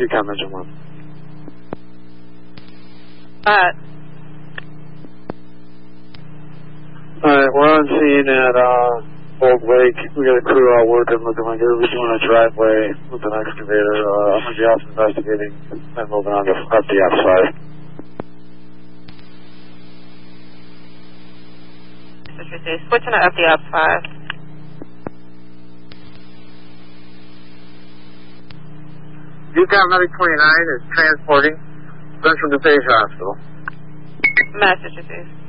UConn Engine 1. Alright, we're on scene at Old Lake. We got a crew out working, looking like we're doing a driveway with an excavator. I'm going to be off investigating and moving on to FDF side. Switching to FDF 5. UConn Medic 29 is transporting Central DuPage Hospital. Massachusetts.